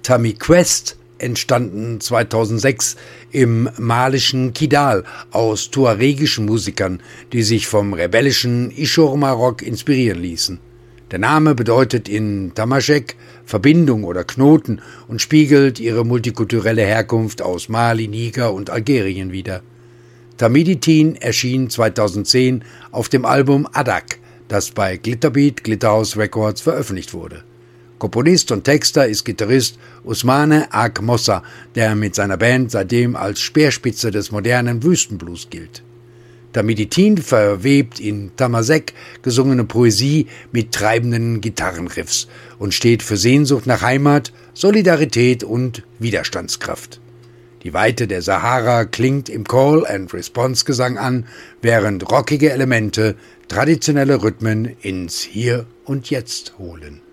Tammy Quest entstanden 2006 im malischen Kidal aus tuaregischen Musikern, die sich vom rebellischen Ishurma-Rock inspirieren ließen. Der Name bedeutet in Tamaschek Verbindung oder Knoten und spiegelt ihre multikulturelle Herkunft aus Mali, Niger und Algerien wider. Tamiditin erschien 2010 auf dem Album Adak, das bei Glitterbeat Glitterhouse Records veröffentlicht wurde. Komponist und Texter ist Gitarrist Ousmane Ak Mossa, der mit seiner Band seitdem als Speerspitze des modernen Wüstenblues gilt. Tamiditin verwebt in Tamasek gesungene Poesie mit treibenden Gitarrenriffs und steht für Sehnsucht nach Heimat, Solidarität und Widerstandskraft. Die Weite der Sahara klingt im Call-and-Response-Gesang an, während rockige Elemente traditionelle Rhythmen ins Hier und Jetzt holen.